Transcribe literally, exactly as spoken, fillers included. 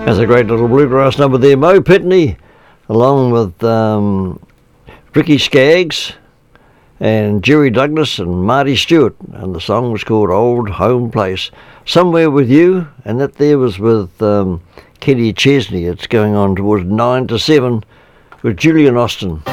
That's a great little bluegrass number there. Mo Pitney, along with um, Ricky Skaggs and Jerry Douglas and Marty Stewart, and the song was called Old Home Place. Somewhere With You, and that there was with um, Kenny Chesney. It's going on towards nine to seven with Julian Austin.